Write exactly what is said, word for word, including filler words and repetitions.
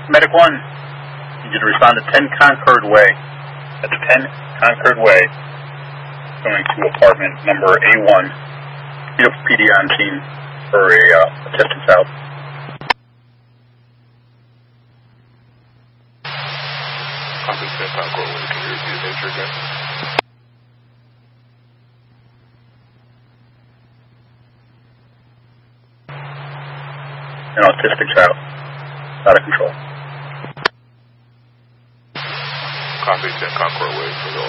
Medic one, you need to respond to ten Concord Way. That's ten Concord Way, going to apartment number A one. P D on scene for a uh, assistance out. Copy ten Concord Way. Can you repeat the nature again? An autistic child. Out of control. Copy ten Concord Way for the